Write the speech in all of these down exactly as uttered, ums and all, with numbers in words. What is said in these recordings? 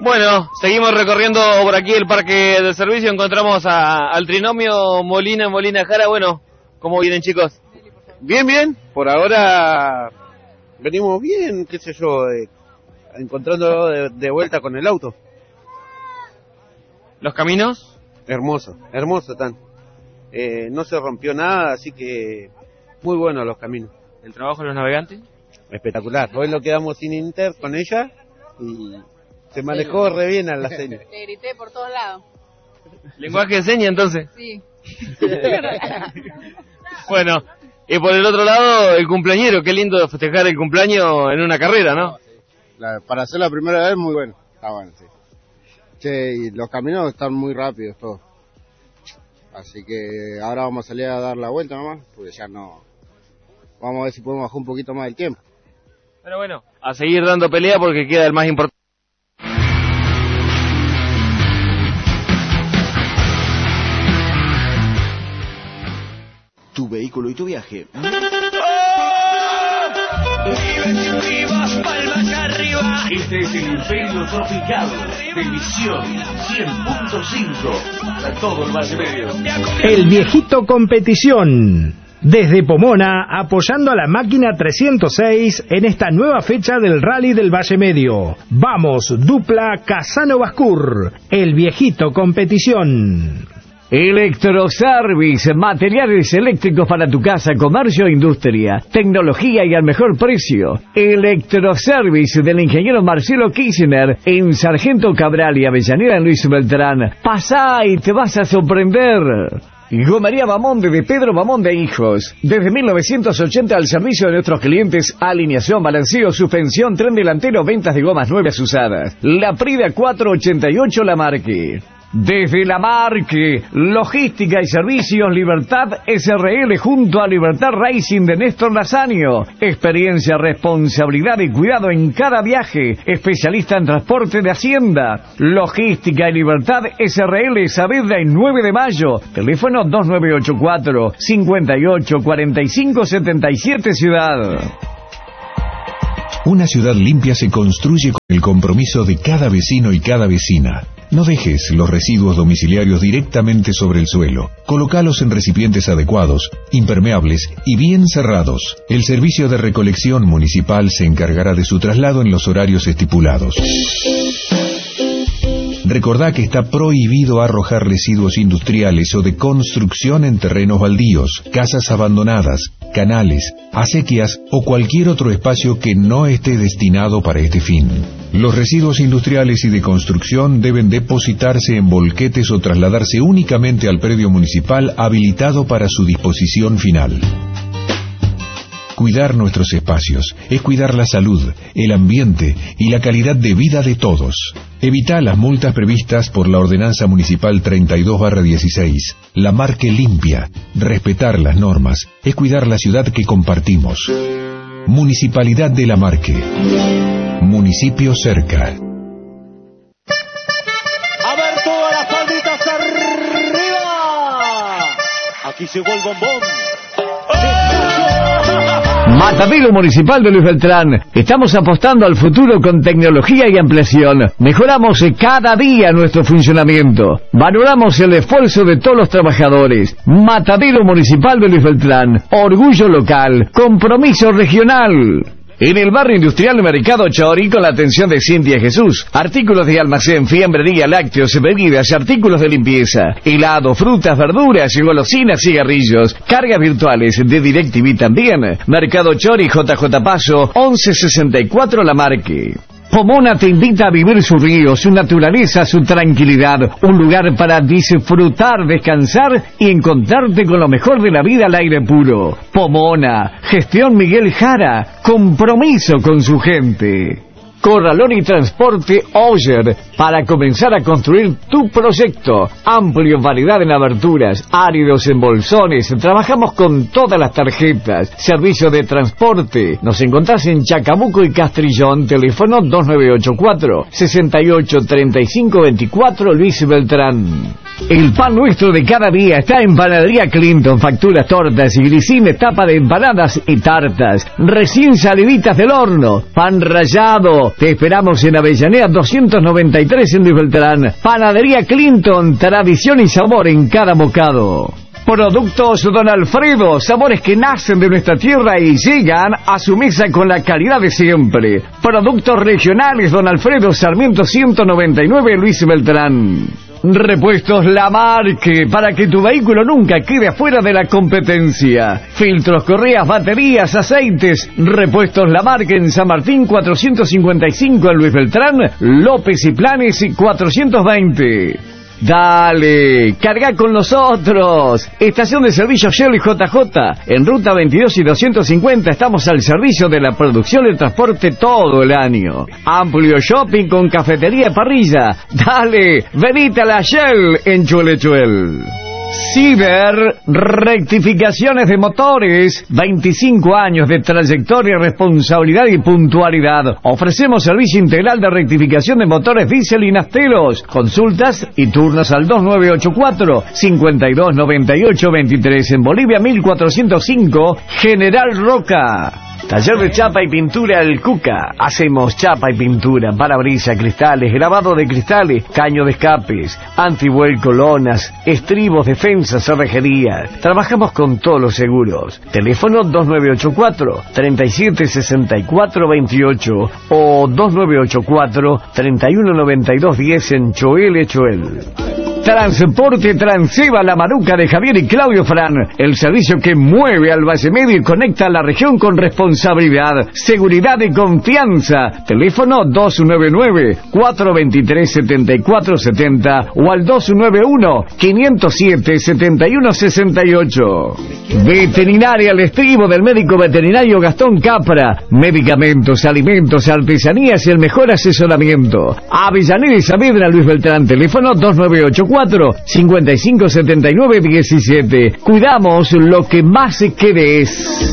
Bueno, seguimos recorriendo por aquí el parque de servicio, encontramos a, al trinomio Molina Molina Jara. Bueno, ¿cómo vienen, chicos? Bien, bien, por ahora venimos bien, qué sé yo, eh, encontrándolo de, de vuelta con el auto. ¿Los caminos? Hermoso, hermoso están. Eh, no se rompió nada, así que muy buenos los caminos. ¿El trabajo de los navegantes? Espectacular, hoy lo quedamos sin Inter con ella y se manejó re bien a la seña. Te grité por todos lados. ¿Lenguaje de señas entonces? Sí. Bueno, y por el otro lado, el cumpleañero, qué lindo festejar el cumpleaños en una carrera, ¿no? La, para hacer la primera vez, muy bueno. Está bueno, sí. Che, y los caminos están muy rápidos todos. Así que ahora vamos a salir a dar la vuelta nomás, porque ya no... Vamos a ver si podemos bajar un poquito más el tiempo. Pero bueno, a seguir dando pelea porque queda el más importante. Tu vehículo y tu viaje. Este es el Imperio Tropical de Visión cien punto cinco para todo el Valle Medio. El Viejito Competición. Desde Pomona, apoyando a la máquina trescientos seis en esta nueva fecha del Rally del Valle Medio. Vamos, dupla Casano Bascur. El Viejito Competición. Electroservice, materiales eléctricos para tu casa, comercio e industria, tecnología y al mejor precio. Electroservice del ingeniero Marcelo Kirchner en Sargento Cabral y Avellaneda en Luis Beltrán. Pasá y te vas a sorprender. Gomería Bamonde de Pedro Bamonde e Hijos. Desde mil novecientos ochenta al servicio de nuestros clientes, alineación, balanceo, suspensión, tren delantero, ventas de gomas nuevas usadas. La Prida cuatrocientos ochenta y ocho La Marque. Desde La Marque, logística y servicios Libertad S R L junto a Libertad Racing de Néstor Lasaño. Experiencia, responsabilidad y cuidado en cada viaje. Especialista en transporte de Hacienda. Logística y Libertad S R L, Saavedra y nueve de mayo. Teléfono dos nueve ocho cuatro, cinco ocho cuatro cinco siete siete Ciudad. Una ciudad limpia se construye con el compromiso de cada vecino y cada vecina. No dejes los residuos domiciliarios directamente sobre el suelo. Colócalos en recipientes adecuados, impermeables y bien cerrados. El servicio de recolección municipal se encargará de su traslado en los horarios estipulados. Recordá que está prohibido arrojar residuos industriales o de construcción en terrenos baldíos, casas abandonadas, canales, acequias o cualquier otro espacio que no esté destinado para este fin. Los residuos industriales y de construcción deben depositarse en volquetes o trasladarse únicamente al predio municipal habilitado para su disposición final. Cuidar nuestros espacios es cuidar la salud, el ambiente y la calidad de vida de todos. Evita las multas previstas por la Ordenanza Municipal treinta y dos barra dieciséis. La Marque limpia. Respetar las normas es cuidar la ciudad que compartimos. Municipalidad de La Marque. Municipio cerca. A ver todas las palmitas arriba. Aquí llegó el bombón. Matadero Municipal de Luis Beltrán. Estamos apostando al futuro con tecnología y ampliación. Mejoramos cada día nuestro funcionamiento. Valoramos el esfuerzo de todos los trabajadores. Matadero Municipal de Luis Beltrán. Orgullo local. Compromiso regional. En el barrio industrial Mercado Chori, con la atención de Cintia Jesús. Artículos de almacén, fiambrería, lácteos, bebidas, artículos de limpieza, helado, frutas, verduras, golosinas, cigarrillos, cargas virtuales de DirecTV también. Mercado Chori, J J Paso, once sesenta y cuatro La Marque. Pomona te invita a vivir su río, su naturaleza, su tranquilidad, un lugar para disfrutar, descansar y encontrarte con lo mejor de la vida al aire puro. Pomona, gestión Miguel Jara, compromiso con su gente. Corralón y Transporte Oyer, para comenzar a construir tu proyecto. Amplio variedad en aberturas, áridos en bolsones, trabajamos con todas las tarjetas. Servicio de transporte, nos encontrás en Chacabuco y Castrillón, teléfono dos nueve ocho cuatro, seis ocho tres cinco dos cuatro, Luis Beltrán. El pan nuestro de cada día está en Panadería Clinton. Facturas, tortas y grisines, tapa de empanadas y tartas. Recién saliditas del horno. Pan rallado. Te esperamos en Avellaneda doscientos noventa y tres en Luis Beltrán. Panadería Clinton. Tradición y sabor en cada bocado. Productos Don Alfredo, sabores que nacen de nuestra tierra y llegan a su mesa con la calidad de siempre. Productos regionales Don Alfredo, Sarmiento ciento noventa y nueve, Luis Beltrán. Repuestos Lamarque, para que tu vehículo nunca quede afuera de la competencia. Filtros, correas, baterías, aceites. Repuestos Lamarque en San Martín cuatrocientos cincuenta y cinco, en Luis Beltrán, López y Planes cuatrocientos veinte. Dale, carga con nosotros. Estación de servicio Shell y J J. En ruta veintidós y doscientos cincuenta estamos al servicio de la producción y transporte todo el año. Amplio shopping con cafetería y parrilla. Dale, venite a la Shell en Chuelechuel. Ciber Rectificaciones de Motores, veinticinco años de trayectoria, responsabilidad y puntualidad. Ofrecemos servicio integral de rectificación de motores diésel y nafteros. Consultas y turnos al dos nueve ocho cuatro, cinco dos nueve ocho dos tres, en Bolivia mil cuatrocientos cinco, General Roca. Taller de chapa y pintura El Cuca. Hacemos chapa y pintura, parabrisas, cristales, grabado de cristales, caño de escapes, antivuelco, lonas, estribos, defensas, cerrajería. Trabajamos con todos los seguros. Teléfono dos nueve ocho cuatro, treinta y siete sesenta y cuatro veintiocho o dos nueve ocho cuatro, treinta y uno noventa y dos diez en Choel Choel. Transporte Transeva, La Maruca de Javier y Claudio Fran. El servicio que mueve al Valle Medio y conecta a la región con responsabilidad, seguridad y confianza. Teléfono dos nueve nueve, cuatro dos tres, siete cuatro siete cero o al dos nueve uno, cinco cero siete, siete uno seis ocho. Veterinaria El Estribo del médico veterinario Gastón Capra. Medicamentos, alimentos, artesanías y el mejor asesoramiento. Avellaneda y Saavedra, Luis Beltrán. Teléfono dos nueve ocho cuatro, cinco cinco siete nueve uno siete. Cuidamos lo que más se querés.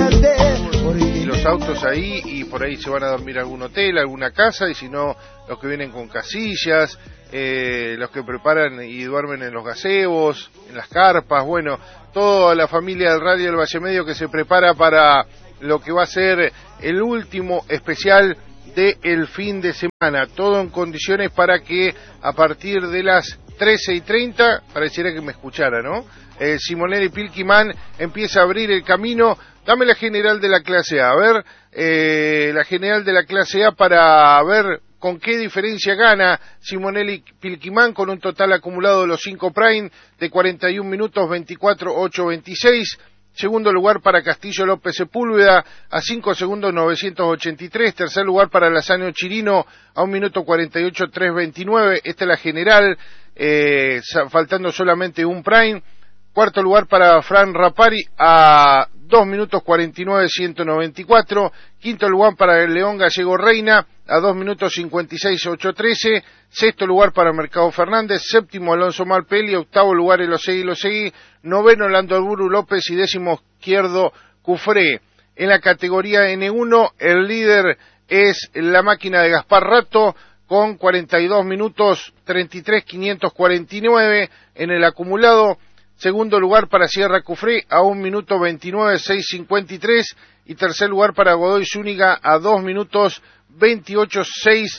Y los autos ahí, y por ahí se van a dormir a algún hotel, alguna casa, y si no, los que vienen con casillas, eh, los que preparan y duermen en los gazebos, en las carpas, bueno, toda la familia del Radio del Valle Medio que se prepara para lo que va a ser el último especial de el fin de semana, todo en condiciones para que a partir de las trece y treinta, pareciera que me escuchara, ¿no? Eh, Simonelli Pilkimán empieza a abrir el camino. Dame la general de la clase A, a ver, eh, la general de la clase A para ver con qué diferencia gana Simonelli Pilkimán con un total acumulado de los cinco Prime de cuarenta y un minutos veinticuatro ocho veintiséis. Segundo lugar para Castillo López Sepúlveda a cinco segundos novecientos ochenta y tres. Tercer lugar para Lazano Chirino a un minuto cuarenta y ocho tres veintinueve. Esta es la general, eh, faltando solamente un Prime. Cuarto lugar para Fran Rapari a dos minutos cuarenta y nueve ciento noventa y cuatro. Quinto lugar para el León Gallego Reina a dos minutos cincuenta y seis ocho trece. Sexto lugar para Mercado Fernández. Séptimo Alonso Malpelli. Octavo lugar Elosegui Elosegui. Noveno Lando Alburu López y décimo izquierdo Cufré. En la categoría N uno el líder es la máquina de Gaspar Rato con cuarenta y dos minutos treinta y tres quinientos cuarenta y nueve en el acumulado. Segundo lugar para Sierra Cufré a un minuto veintinueve seis cincuenta y tres. Y tercer lugar para Godoy Zúñiga a dos minutos veintiocho seis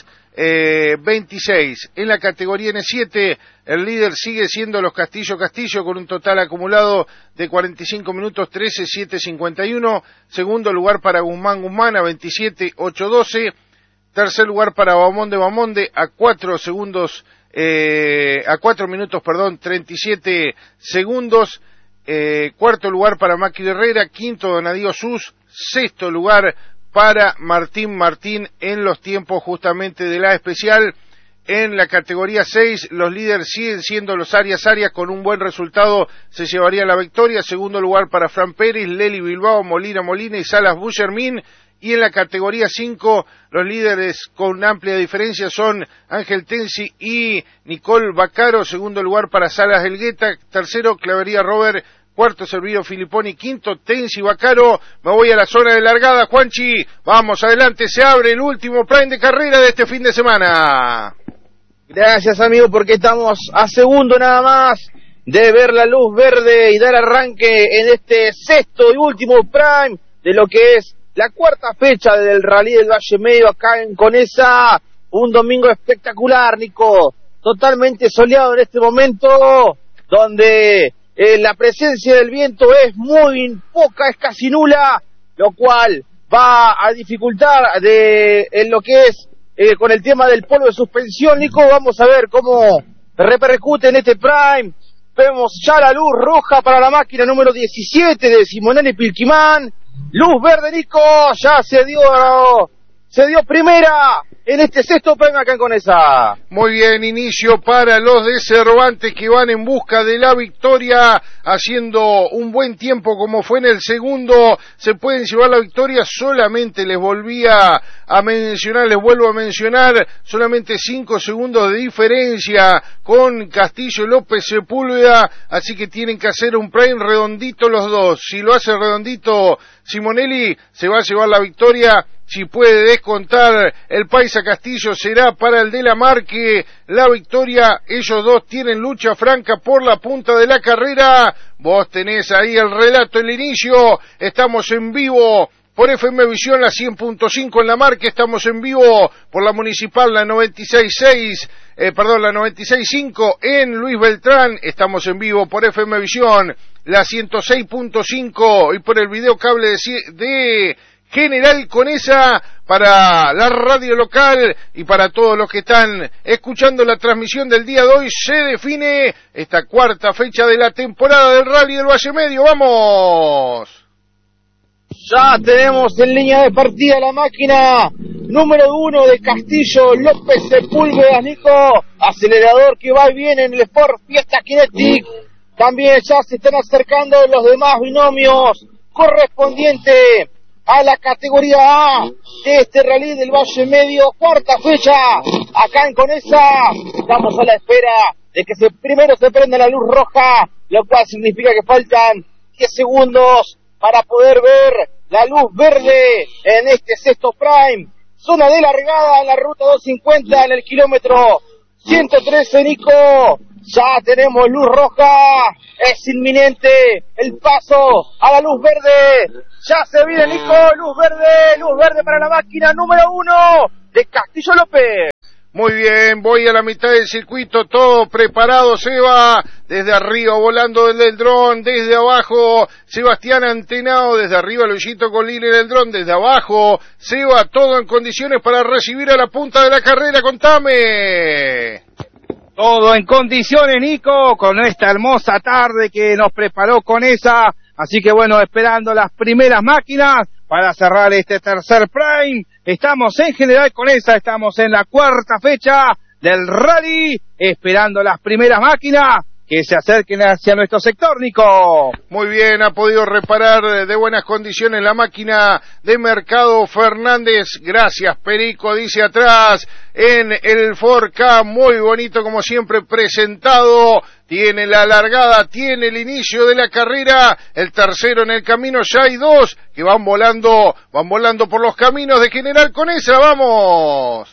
veintiséis. En la categoría N siete el líder sigue siendo los Castillo Castillo con un total acumulado de cuarenta y cinco minutos trece siete cincuenta y uno. Segundo lugar para Guzmán Guzmán a veintisiete ocho doce. Tercer lugar para Bamonde Bamonde a cuatro segundos eh, a cuatro minutos perdón treinta y siete segundos. Eh, cuarto lugar para Maqui Herrera. Quinto Donadío Sus. Sexto lugar para Martín Martín en los tiempos justamente de la especial. En la categoría seis, los líderes siguen siendo los Arias Arias, con un buen resultado se llevaría la victoria. Segundo lugar para Fran Pérez, Leli Bilbao, Molina Molina y Salas Bullermin. Y en la categoría cinco, los líderes con amplia diferencia son Ángel Tensi y Nicole Bacaro. Segundo lugar para Salas Elgueta. Tercero, Clavería Robert. Cuarto, Servido Filipponi. Quinto, Tensi Bacaro. Me voy a la zona de largada, Juanchi. Vamos, adelante, se abre el último Prime de carrera de este fin de semana. Gracias, amigo, porque estamos a segundo nada más de ver la luz verde y dar arranque en este sexto y último prime de lo que es la cuarta fecha del Rally del Valle Medio acá en Conesa. Un domingo espectacular, Nico, totalmente soleado en este momento, donde eh, la presencia del viento es muy poca, es casi nula, lo cual va a dificultar de en lo que es eh, con el tema del polvo de suspensión. Nico, vamos a ver cómo repercute en este prime. Vemos ya la luz roja para la máquina número diecisiete de Simonelli Pilquimán. Luz verde, Nico, ya se dio, se dio primera en este sexto premio acá en Conesa. Muy bien, inicio para los de Cervantes que van en busca de la victoria, haciendo un buen tiempo como fue en el segundo. Se pueden llevar la victoria, solamente les volvía a mencionar, les vuelvo a mencionar, solamente cinco segundos de diferencia con Castillo López Sepúlveda, así que tienen que hacer un prime redondito los dos. Si lo hace redondito Simonelli, se va a llevar la victoria. Si puede descontar el Paisa Castillo, será para el de la Marque la victoria. Ellos dos tienen lucha franca por la punta de la carrera. Vos tenés ahí el relato, el inicio. Estamos en vivo por F M Visión, la cien punto cinco en la Marque. Estamos en vivo por la Municipal, la noventa y seis punto seis, eh, perdón, la noventa y seis punto cinco en Luis Beltrán. Estamos en vivo por F M Visión, la ciento seis punto cinco y por el video cable de... de General Conesa, para la radio local y para todos los que están escuchando la transmisión del día de hoy. Se define esta cuarta fecha de la temporada del Rally del Valle Medio. ¡Vamos! Ya tenemos en línea de partida la máquina número uno de Castillo López Sepúlveda, Nico, acelerador que va y viene en el Sport Fiesta Kinetic. También ya se están acercando los demás binomios correspondientes a la categoría A de este Rally del Valle Medio, cuarta fecha acá en Conesa. Estamos a la espera de que se, primero se prenda la luz roja, lo cual significa que faltan diez segundos para poder ver la luz verde en este sexto prime. Zona de largada en la ruta doscientos cincuenta en el kilómetro ciento trece, Nico. Ya tenemos luz roja, es inminente el paso a la luz verde. Ya se viene, Nico, luz verde, luz verde para la máquina número uno de Castillo López. Muy bien, voy a la mitad del circuito, todo preparado, Seba, desde arriba volando desde el dron, desde abajo Sebastián Antenao, desde arriba Luisito Colín en el dron, desde abajo Seba, todo en condiciones para recibir a la punta de la carrera. Contame. Todo en condiciones, Nico, con esta hermosa tarde que nos preparó Conesa. Así que bueno, esperando las primeras máquinas para cerrar este tercer prime. Estamos en General Conesa, estamos en la cuarta fecha del rally, esperando las primeras máquinas que se acerquen hacia nuestro sector, Nico. Muy bien, ha podido reparar de buenas condiciones la máquina de Mercado Fernández. Gracias, Perico, dice atrás en el cuatro K, muy bonito como siempre presentado. Tiene la largada, tiene el inicio de la carrera, el tercero en el camino, ya hay dos que van volando, van volando por los caminos de General Conesa. ¡Vamos!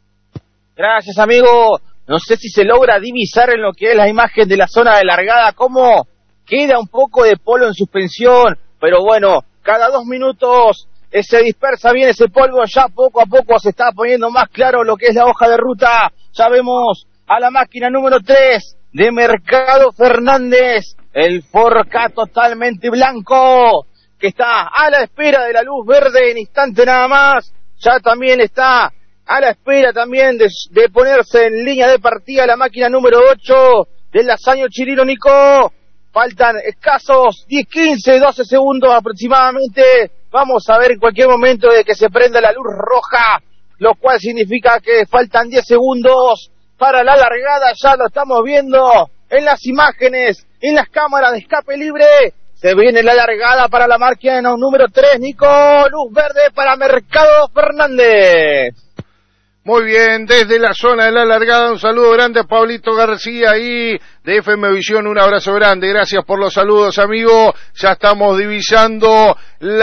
Gracias, amigo. No sé si se logra divisar en lo que es la imagen de la zona de largada, cómo queda un poco de polvo en suspensión, pero bueno, cada dos minutos eh, se dispersa bien ese polvo, ya poco a poco se está poniendo más claro lo que es la hoja de ruta. Ya vemos a la máquina número tres de Mercado Fernández, el cuatro K totalmente blanco, que está a la espera de la luz verde en instante nada más. Ya también está a la espera también de, de ponerse en línea de partida la máquina número ocho del Lasaño Chirino, Nico. Faltan escasos diez, quince, doce segundos aproximadamente. Vamos a ver en cualquier momento de que se prenda la luz roja, lo cual significa que faltan diez segundos para la largada. Ya lo estamos viendo en las imágenes, en las cámaras de escape libre. Se viene la largada para la máquina número tres, Nico. Luz verde para Mercado Fernández. Muy bien, desde la zona de la largada, un saludo grande a Pablito García ahí de F M Visión. Un abrazo grande, gracias por los saludos, amigo. Ya estamos divisando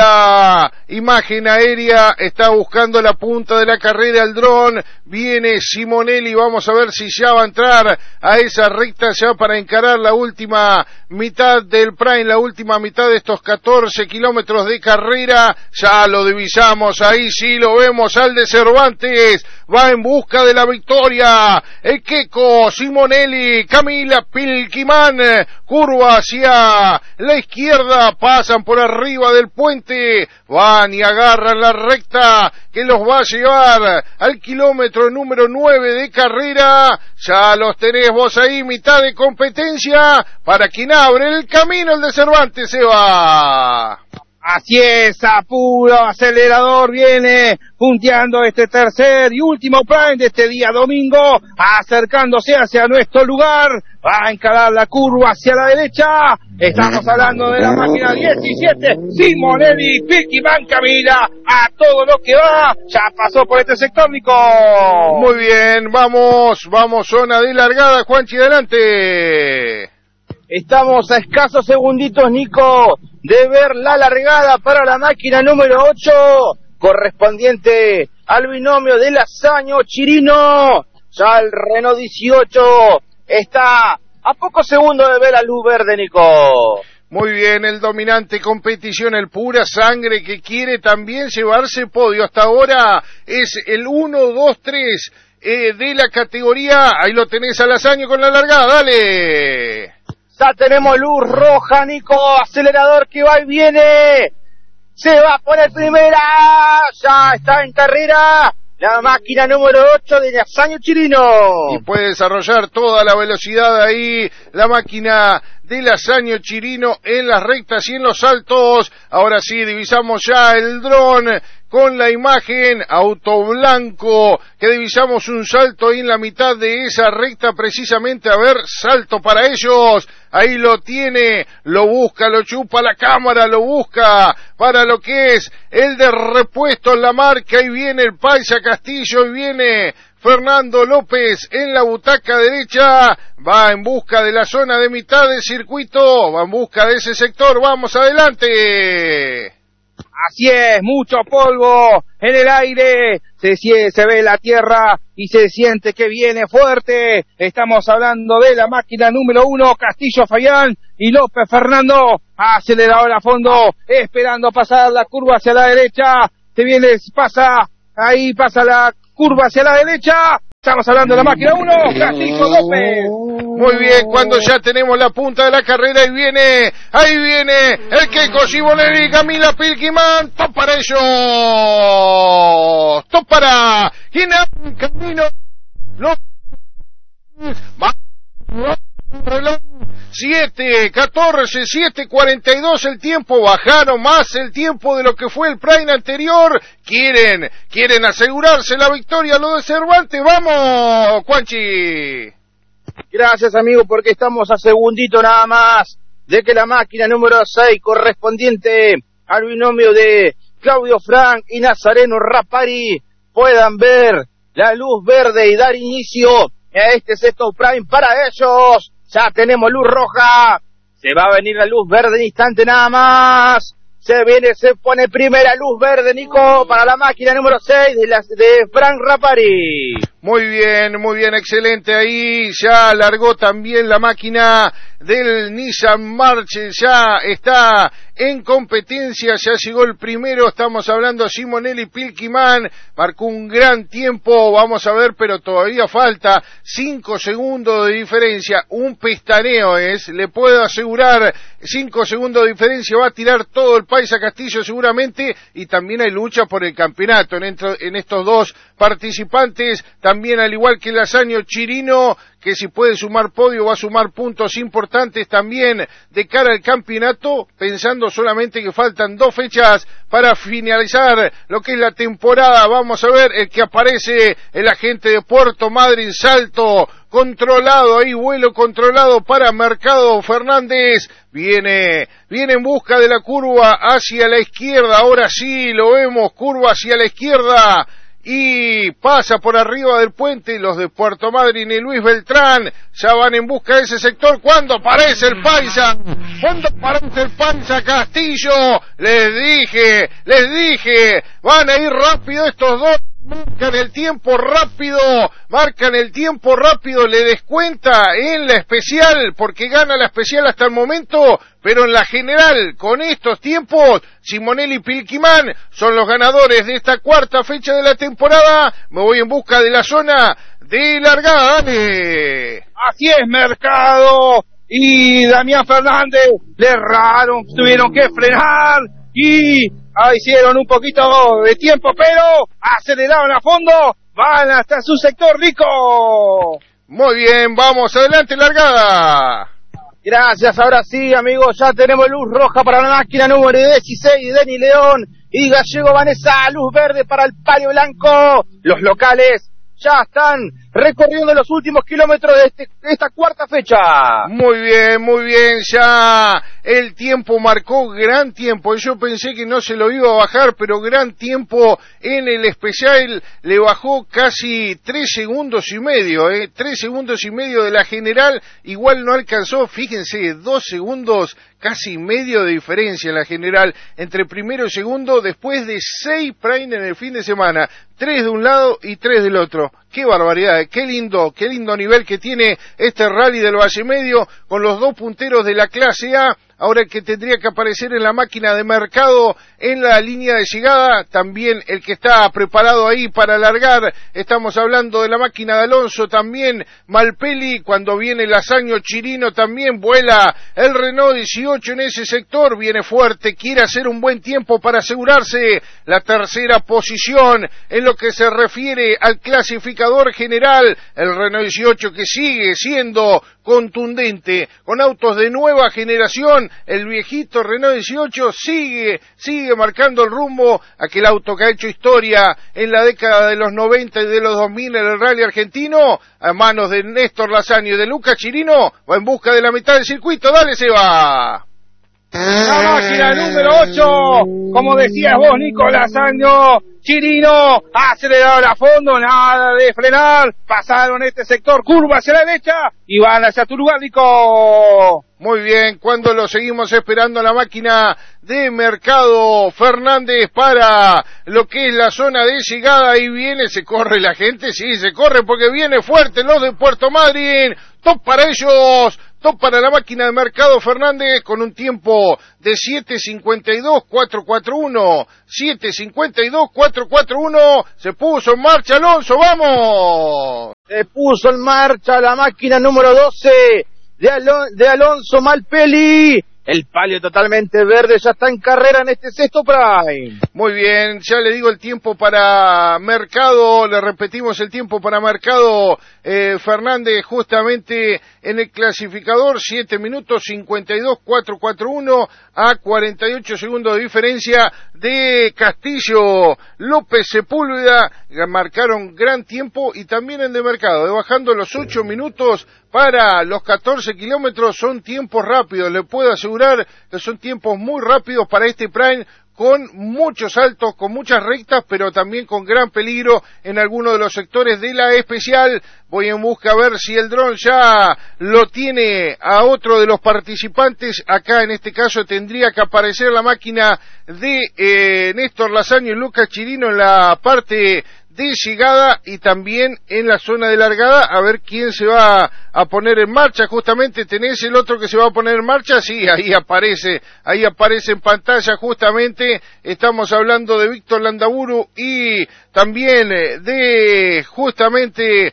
la imagen aérea, está buscando la punta de la carrera el dron, viene Simonelli, vamos a ver si ya va a entrar a esa recta ya para encarar la última mitad del Prime, la última mitad de estos catorce kilómetros de carrera. Ya lo divisamos, ahí sí lo vemos al de Cervantes, va en busca de la victoria, el Queco, Simonelli, Camila Pilquimán, curva hacia la izquierda, pasan por arriba del puente, van y agarran la recta que los va a llevar al kilómetro número nueve de carrera. Ya los tenés vos ahí, mitad de competencia, para quien abre el camino, el de Cervantes se va. Así es, a puro acelerador viene punteando este tercer y último Prime de este día domingo, acercándose hacia nuestro lugar, va a encarar la curva hacia la derecha. Estamos hablando de la máquina diecisiete, Simonelli, Pilquimán, Camila, a todo lo que va, ya pasó por este sector, Nico. Muy bien, vamos, vamos, zona de largada, Juanchi, adelante. Estamos a escasos segunditos, Nico, de ver la largada para la máquina número ocho, correspondiente al binomio de Lasaño Chirino. Ya el Renault dieciocho está a pocos segundos de ver la luz verde, Nico. Muy bien, el dominante competición, el pura sangre que quiere también llevarse podio. Hasta ahora es el uno, dos, tres eh, de la categoría. Ahí lo tenés a Lasaño con la largada, dale. Ya tenemos luz roja, Nico, acelerador que va y viene, se va a poner primera, ya está en carrera la máquina número ocho de Lasaño Chirino. Y puede desarrollar toda la velocidad ahí la máquina de Lasaño Chirino en las rectas y en los saltos. Ahora sí, divisamos ya el dron con la imagen, auto blanco, que divisamos un salto ahí en la mitad de esa recta precisamente. A ver, salto para ellos, ahí lo tiene, lo busca, lo chupa la cámara, lo busca para lo que es el de repuesto en la marca. Y viene el Paisa Castillo y viene Fernando López en la butaca derecha, va en busca de la zona de mitad del circuito, va en busca de ese sector. Vamos adelante. Así es, mucho polvo en el aire, se, se ve la tierra y se siente que viene fuerte. Estamos hablando de la máquina número uno, Castillo Fayán y López Fernando, acelerador a fondo, esperando pasar la curva hacia la derecha. Se viene, pasa, ahí pasa la curva hacia la derecha. Estamos hablando de la máquina uno, Castillo López. Muy bien, cuando ya tenemos la punta de la carrera y viene, ahí viene el Queco, Simonelli, Camila Pilquimán, top para ellos, top para quien abre el camino, los siete, catorce, siete, cuarenta y dos el tiempo, bajaron más el tiempo de lo que fue el Prime anterior. Quieren, quieren asegurarse la victoria lo de Cervantes. Vamos, Juanchi. Gracias, amigo, porque estamos a segundito nada más de que la máquina número seis, correspondiente al binomio de Claudio Frank y Nazareno Rapari, puedan ver la luz verde y dar inicio a este sexto Prime para ellos. Ya tenemos luz roja, se va a venir la luz verde en instante nada más. Se viene, se pone primera luz verde, Nico, para la máquina número seis de, la, de Frank Rapari. Muy bien, muy bien, excelente. Ahí ya largó también la máquina del Nissan March, ya está en competencia, ya llegó el primero. Estamos hablando de Simonelli Pilquimán, marcó un gran tiempo, vamos a ver, pero todavía falta cinco segundos de diferencia, un pestaneo es, le puedo asegurar, cinco segundos de diferencia, va a tirar todo el Paisa Castillo seguramente, y también hay lucha por el campeonato en, entro, en estos dos participantes. También, al igual que Lasaño Chirino, que si puede sumar podio va a sumar puntos importantes también de cara al campeonato, pensando solamente que faltan dos fechas para finalizar lo que es la temporada. Vamos a ver el que aparece, el agente de Puerto Madryn, salto controlado, ahí vuelo controlado para Mercado Fernández, viene, viene en busca de la curva hacia la izquierda, ahora sí lo vemos, curva hacia la izquierda, y pasa por arriba del puente. Los de Puerto Madryn y Luis Beltrán ya van en busca de ese sector. Cuando aparece el Paisa, cuando aparece el Paisa Castillo, les dije, les dije, van a ir rápido estos dos. Marcan el tiempo rápido, marcan el tiempo rápido, le descuenta en la especial, porque gana la especial hasta el momento, pero en la general, con estos tiempos, Simonelli y Pilquimán son los ganadores de esta cuarta fecha de la temporada. Me voy en busca de la zona de largada, dale. Así es, Mercado y Damián Fernández le erraron, tuvieron que frenar y ah, hicieron un poquito de tiempo, pero aceleraron a fondo, van hasta su sector, Nico. Muy bien, vamos adelante, largada. Gracias, ahora sí, amigos, ya tenemos luz roja para la máquina número dieciséis, Denny León y Gallego Vanessa, luz verde para el Palio Blanco. Los locales ya están recorriendo los últimos kilómetros de, este, de esta cuarta fecha. Muy bien, muy bien, ya el tiempo marcó gran tiempo. Yo pensé que no se lo iba a bajar, pero gran tiempo en el especial, le bajó casi tres segundos y medio, eh, tres segundos y medio de la general, igual no alcanzó, fíjense, dos segundos casi medio de diferencia en la general entre primero y segundo, después de seis Prime en el fin de semana, tres de un lado y tres del otro. Qué barbaridad, qué lindo, qué lindo nivel que tiene este rally del Valle Medio con los dos punteros de la clase A. Ahora el que tendría que aparecer en la máquina de Mercado en la línea de llegada, también el que está preparado ahí para largar, estamos hablando de la máquina de Alonso, también Malpeli, cuando viene el Lasaño Chirino también vuela el Renault dieciocho en ese sector, viene fuerte, quiere hacer un buen tiempo para asegurarse la tercera posición en lo que se refiere al clasificador general, el Renault dieciocho que sigue siendo contundente, con autos de nueva generación, el viejito Renault dieciocho sigue, sigue marcando el rumbo, aquel auto que ha hecho historia en la década de los noventa y de los dos mil en el rally argentino, a manos de Néstor Lasaño y de Lucas Chirino, va en busca de la mitad del circuito, dale Seba. La máquina número ocho, como decías vos, Nicolás Año, Chirino, acelerador a fondo, nada de frenar, pasaron este sector, curva hacia la derecha y van hacia tu lugar, Nico. Muy bien, cuando lo seguimos esperando a la máquina de Mercado Fernández para lo que es la zona de llegada, ahí viene, se corre la gente, sí, se corre porque viene fuerte los de Puerto Madryn, top para ellos, top para la máquina de Mercado Fernández con un tiempo de siete cincuenta y dos cuatro cuatro uno, siete cincuenta y dos cuatro cuatro uno, se puso en marcha Alonso, vamos. Se puso en marcha la máquina número doce de, Alon- de Alonso Malpeli. El palio totalmente verde ya está en carrera en este sexto Prime. Muy bien, ya le digo el tiempo para Mercado, le repetimos el tiempo para Mercado eh, Fernández justamente en el clasificador, siete minutos cincuenta y dos cuatro cuatro uno a cuarenta y ocho segundos de diferencia de Castillo López Sepúlveda, marcaron gran tiempo y también el de Mercado, de bajando los ocho minutos para los catorce kilómetros, son tiempos rápidos, le puedo asegurar que son tiempos muy rápidos para este Prime, con muchos saltos, con muchas rectas, pero también con gran peligro en algunos de los sectores de la especial. Voy en busca a ver si el dron ya lo tiene a otro de los participantes. Acá en este caso tendría que aparecer la máquina de eh, Néstor Lasaño y Lucas Chirino en la parte de llegada y también en la zona de largada, a ver quién se va a poner en marcha. Justamente tenés el otro que se va a poner en marcha, sí, ahí aparece, ahí aparece en pantalla justamente, estamos hablando de Víctor Landaburu y también de justamente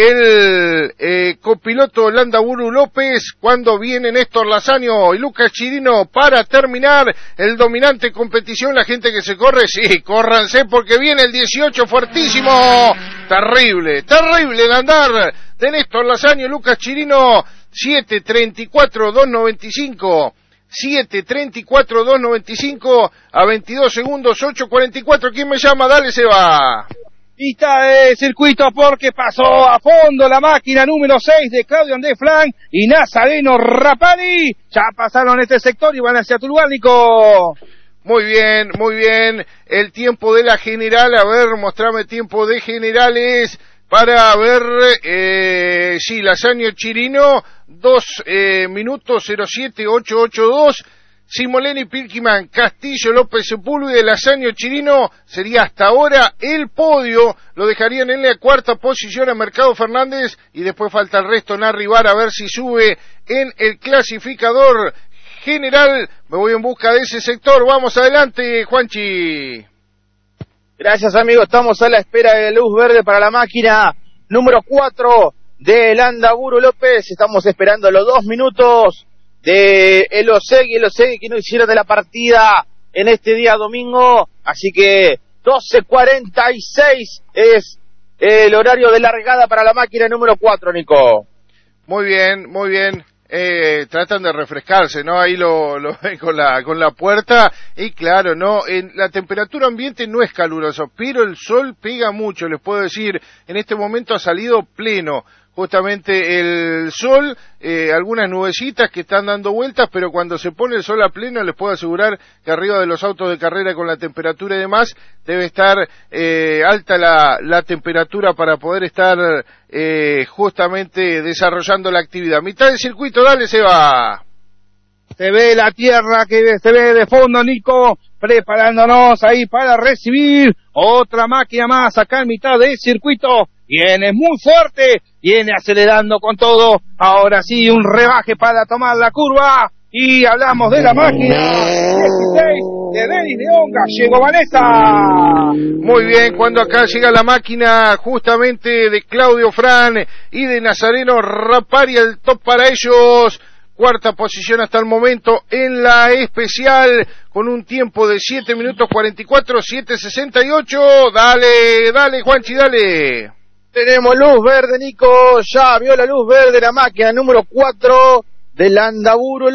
el eh, copiloto Landaburu López, cuando viene Néstor Lasaño y Lucas Chirino para terminar el dominante competición. La gente que se corre, sí, córranse porque viene el dieciocho fuertísimo, terrible, terrible el andar de Néstor Lasaño y Lucas Chirino, siete treinta y cuatro dos noventa y cinco, siete treinta y cuatro dos noventa y cinco a veintidós segundos, ocho cuarenta y cuatro, ¿quién me llama? Dale, se va. Pista de circuito porque pasó a fondo la máquina número seis de Claudio Andrés Flan y Nazareno Rapani. Ya pasaron este sector y van hacia tu lugar, Nico. Muy bien, muy bien. El tiempo de la general, a ver, mostrame tiempo de generales para ver, eh, sí, Lasaño Chirino, dos eh, minutos cero siete ocho ocho dos. Simoleni, Pilkiman, Castillo, López Sepúlveda, Lasaño Chirino sería hasta ahora el podio. Lo dejarían en la cuarta posición a Mercado Fernández y después falta el resto en arribar a ver si sube en el clasificador general. Me voy en busca de ese sector. Vamos adelante, Juanchi. Gracias, amigo. Estamos a la espera de luz verde para la máquina número cuatro de Landaburu López. Estamos esperando los dos minutos de el Osegui, el Osegui que no hicieron de la partida en este día domingo, así que doce cuarenta y seis es el horario de largada para la máquina número cuatro, Nico. Muy bien, muy bien. Eh, tratan de refrescarse, ¿no? Ahí lo, lo ven con la, con la puerta, y claro, ¿no? En la temperatura ambiente no es calurosa, pero el sol pega mucho, les puedo decir, en este momento ha salido pleno. Justamente el sol, eh, algunas nubecitas que están dando vueltas, pero cuando se pone el sol a pleno les puedo asegurar que arriba de los autos de carrera con la temperatura y demás debe estar eh, alta la, la temperatura para poder estar eh, justamente desarrollando la actividad. Mitad del circuito, dale Seba. Se ve la tierra que se ve de fondo, Nico, preparándonos ahí para recibir otra máquina más acá en mitad del circuito. Viene muy fuerte, viene acelerando con todo. Ahora sí, un rebaje para tomar la curva. Y hablamos de la máquina dieciséis de Denis León, Gallego Vanessa. Muy bien, cuando acá llega la máquina justamente de Claudio Fran y de Nazareno Rapari, el top para ellos. Cuarta posición hasta el momento en la especial, con un tiempo de siete minutos cuarenta y cuatro, siete sesenta y ocho. Dale, dale, Juanchi, dale. Tenemos luz verde, Nico, ya vio la luz verde la máquina número cuatro de Landaburu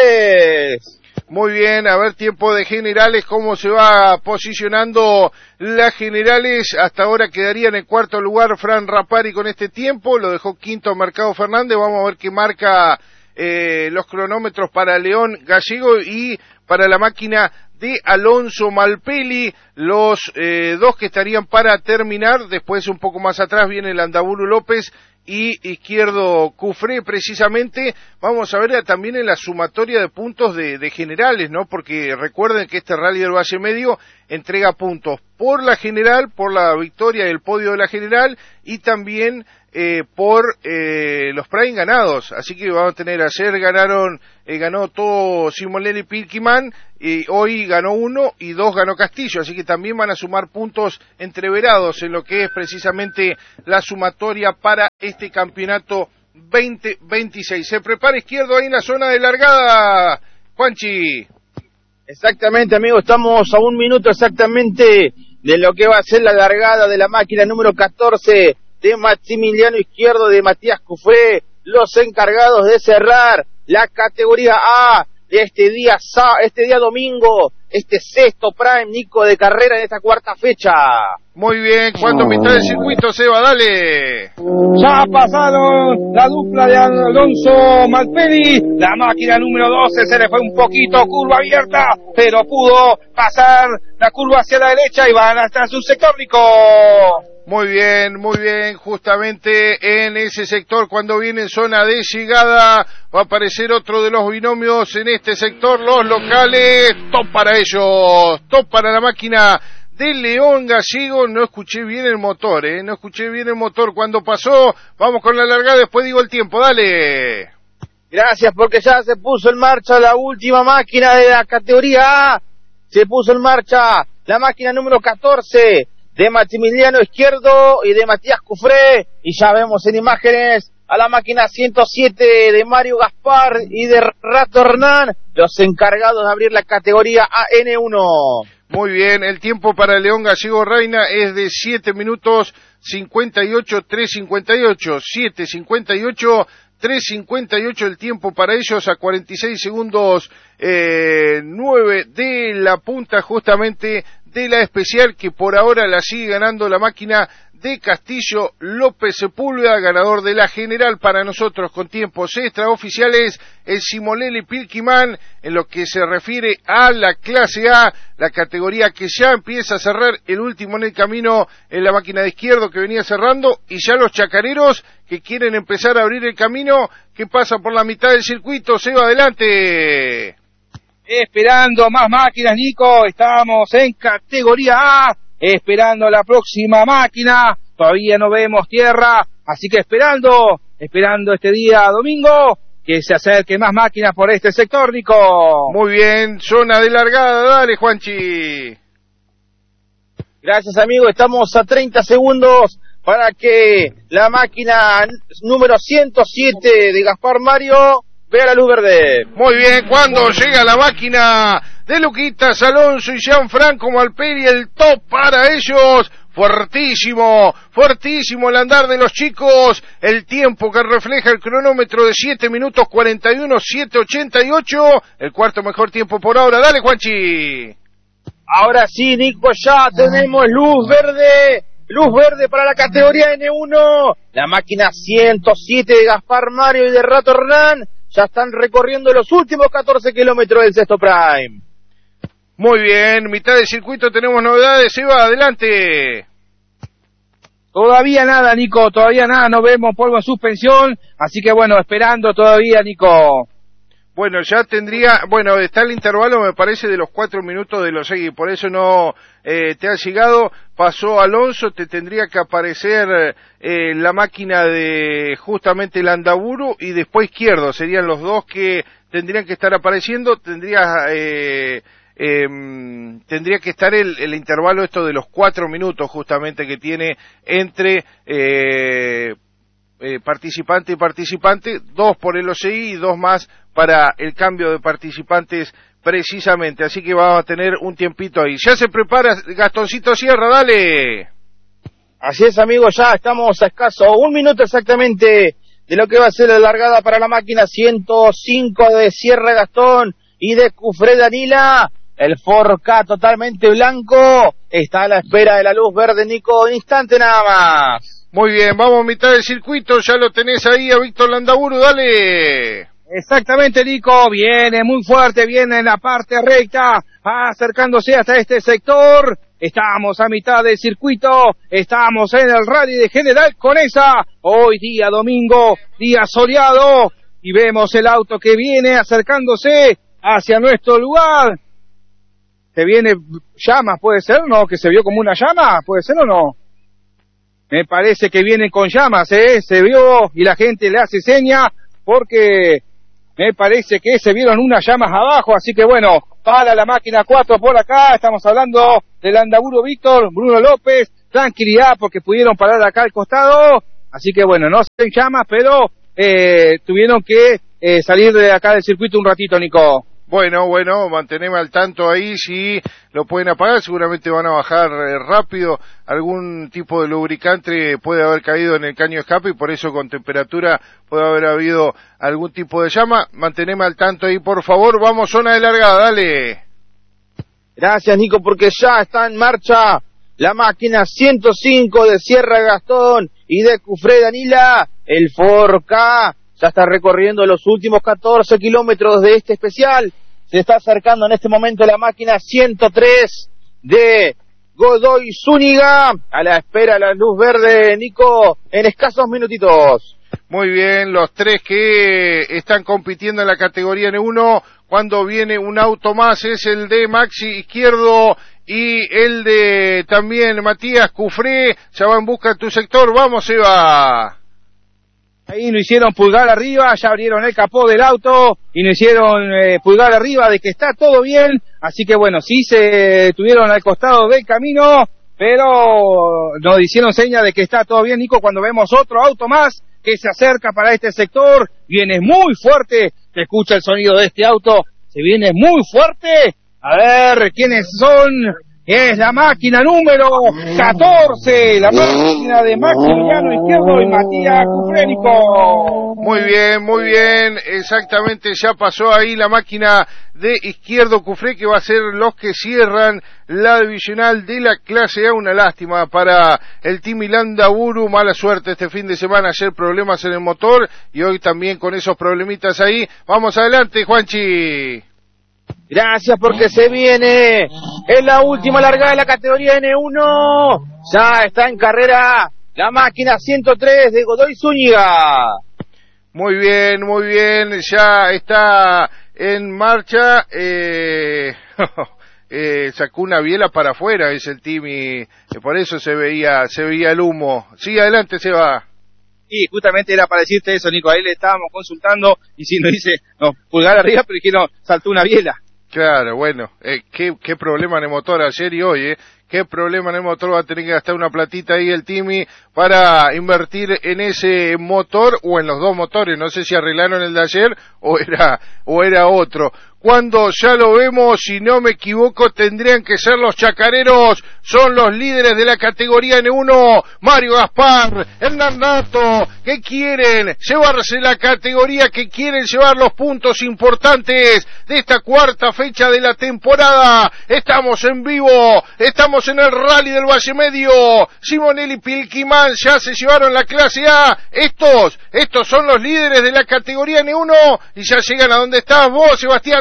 López. Muy bien, a ver tiempo de generales, cómo se va posicionando las generales. Hasta ahora quedarían en cuarto lugar Fran Rapari con este tiempo, lo dejó quinto Mercado Fernández. Vamos a ver qué marca eh, los cronómetros para León Gallego y para la máquina de Alonso Malpeli, los eh, dos que estarían para terminar. Después un poco más atrás viene Landaburu López y Izquierdo Cufré precisamente. Vamos a ver también en la sumatoria de puntos de, de generales, ¿no? Porque recuerden que este Rally del Valle Medio entrega puntos por la general, por la victoria del podio de la general y también eh, por eh, los Prime ganados. Así que vamos a tener, ayer ganaron, eh, ganó todo Simoleni Pilkiman, y hoy ganó uno y dos ganó Castillo, así que también van a sumar puntos entreverados en lo que es precisamente la sumatoria para este campeonato veinte veintiséis. Se prepara Izquierdo ahí en la zona de largada, Juanchi. Exactamente, amigo, estamos a un minuto exactamente de lo que va a ser la largada de la máquina número catorce de Maximiliano Izquierdo, de Matías Cufré, los encargados de cerrar la categoría A de este día este día domingo, este sexto Prime, Nico, de carrera en esta cuarta fecha. Muy bien, ¿cuánto mitad del circuito, Seba? Dale. Ya pasaron la dupla de Alonso Malpeli, la máquina número doce se le fue un poquito curva abierta, pero pudo pasar la curva hacia la derecha y van hasta su sector, Nico. Muy bien, muy bien, justamente en ese sector, cuando viene en zona de llegada, va a aparecer otro de los binomios en este sector, los locales. Top para ellos, top para la máquina de León Gallego. No escuché bien el motor, eh, no escuché bien el motor cuando pasó. Vamos con la largada, después digo el tiempo, dale. Gracias, porque ya se puso en marcha la última máquina de la categoría A, se puso en marcha la máquina número catorce, de Maximiliano Izquierdo y de Matías Cufré, y ya vemos en imágenes a la máquina ciento siete de Mario Gaspar y de Rato Hernán, los encargados de abrir la categoría A N uno. Muy bien, el tiempo para León Gallego Reina es de siete minutos cincuenta y ocho, tres cincuenta y ocho, siete cincuenta y ocho, tres cincuenta y ocho el tiempo para ellos, a cuarenta y seis segundos, eh, nueve de la punta justamente de la especial, que por ahora la sigue ganando la máquina de Castillo López Sepúlveda, ganador de la general para nosotros con tiempos extraoficiales, el Simolelli Pilquimán. En lo que se refiere a la clase A, la categoría que ya empieza a cerrar, el último en el camino en la máquina de izquierdo que venía cerrando, y ya los chacareros que quieren empezar a abrir el camino, que pasa por la mitad del circuito. Se va adelante. Esperando más máquinas, Nico, estamos en categoría A, esperando la próxima máquina, todavía no vemos tierra, así que esperando, esperando este día domingo, que se acerquen más máquinas por este sector, Nico. Muy bien, zona de largada, dale, Juanchi. Gracias, amigo, estamos a treinta segundos para que la máquina número ciento siete de Gaspar Mario vea la luz verde. Muy bien, cuando llega la máquina de Luquitas Alonso y Gianfranco Malperi, el top para ellos, fuertísimo, fuertísimo el andar de los chicos, el tiempo que refleja el cronómetro de siete minutos cuarenta y uno, siete ochenta y ocho, el cuarto mejor tiempo por ahora. Dale, Juanchi. Ahora sí, Nico, ya tenemos luz verde, luz verde para la categoría ene uno, la máquina ciento siete de Gaspar Mario y de Rato Hernán ya están recorriendo los últimos catorce kilómetros del sexto prime. Muy bien, mitad del circuito tenemos novedades, se va adelante. Todavía nada, Nico, todavía nada, no vemos polvo en suspensión, así que bueno, esperando todavía, Nico. Bueno, ya tendría, bueno, está el intervalo, me parece, de los cuatro minutos de los seis, por eso no eh, te ha llegado. Pasó Alonso, te tendría que aparecer eh, la máquina de justamente Landaburu y después izquierdo, serían los dos que tendrían que estar apareciendo. Tendrías, eh, eh, tendría que estar el, el intervalo esto de los cuatro minutos justamente que tiene entre eh, eh, participante y participante, dos por el O C I y dos más para el cambio de participantes precisamente, así que vamos a tener un tiempito ahí. Ya se prepara Gastoncito Sierra, dale. Así es, amigo, ya estamos a escaso un minuto exactamente de lo que va a ser la largada para la máquina ciento cinco de Sierra Gastón y de Cufré Danila. El cuatro K totalmente blanco está a la espera de la luz verde, Nico, un instante nada más. Muy bien, vamos a mitad del circuito, ya lo tenés ahí a Víctor Landaburu, dale. Exactamente, Nico, viene muy fuerte, viene en la parte recta, acercándose hasta este sector. Estamos a mitad del circuito, estamos en el rally de General Conesa, hoy día domingo, día soleado, y vemos el auto que viene acercándose hacia nuestro lugar. ¿Se viene llamas, puede ser, no? ¿Que se vio como una llama, puede ser o no? Me parece que vienen con llamas, ¿eh? Se vio y la gente le hace seña porque me parece que se vieron unas llamas abajo, así que bueno, para la máquina cuatro por acá, estamos hablando del Landaburu Víctor, Bruno López, tranquilidad porque pudieron parar acá al costado, así que bueno, no se ven llamas, pero eh, tuvieron que eh, salir de acá del circuito un ratito, Nico. Bueno, bueno, manteneme al tanto ahí, si lo pueden apagar, seguramente van a bajar eh, rápido, algún tipo de lubricante puede haber caído en el caño de escape y por eso con temperatura puede haber habido algún tipo de llama. Manteneme al tanto ahí, por favor. Vamos, zona de largada, dale. Gracias, Nico, porque ya está en marcha la máquina ciento cinco de Sierra Gastón y de Cufré Danila, el cuatro K. Ya está recorriendo los últimos catorce kilómetros de este especial. Se está acercando en este momento la máquina ciento tres de Godoy Zúñiga. A la espera la luz verde, Nico, en escasos minutitos. Muy bien, los tres que están compitiendo en la categoría ene uno. Cuando viene un auto más es el de Maxi Izquierdo y el de también Matías Cufré. Ya va en busca de tu sector. Vamos, Eva. Ahí no hicieron pulgar arriba, ya abrieron el capó del auto y no hicieron eh, pulgar arriba de que está todo bien, así que bueno, sí se tuvieron al costado del camino, pero nos hicieron seña de que está todo bien, Nico, cuando vemos otro auto más que se acerca para este sector, viene muy fuerte, se escucha el sonido de este auto, se viene muy fuerte, a ver quiénes son, es la máquina número catorce, la máquina de Maximiliano Izquierdo y Matías Cufrénico. Muy bien, muy bien, exactamente, ya pasó ahí la máquina de Izquierdo Cufré, que va a ser los que cierran la divisional de la clase A. Una lástima para el Team Ilandaburu, mala suerte este fin de semana, ayer problemas en el motor y hoy también con esos problemitas ahí. Vamos adelante, Juanchi. Gracias, porque se viene en la última largada de la categoría N uno. Ya está en carrera la máquina ciento tres de Godoy Zúñiga. Muy bien, muy bien, ya está en marcha. Eh, eh, sacó una biela para afuera, es el team, y eh, por eso se veía, se veía el humo. Sí, adelante, se va. Y justamente era para decirte eso, Nico, ahí le estábamos consultando y si nos dice, no, pulgar arriba, pero dijeron, saltó una biela. Claro, bueno, eh, qué, qué problema en el motor ayer y hoy, eh. Qué problema en el motor, va a tener que gastar una platita ahí el Timi para invertir en ese motor o en los dos motores, no sé si arreglaron el de ayer o era, o era otro. Cuando ya lo vemos, si no me equivoco, tendrían que ser los chacareros, son los líderes de la categoría N uno, Mario Gaspar, Hernán Nato, que quieren llevarse la categoría, que quieren llevar los puntos importantes de esta cuarta fecha de la temporada. Estamos en vivo, estamos en el Rally del Valle Medio, Simonelli y Pilquimán ya se llevaron la clase A, estos, estos son los líderes de la categoría N uno, y ya llegan a donde estás vos, Sebastián.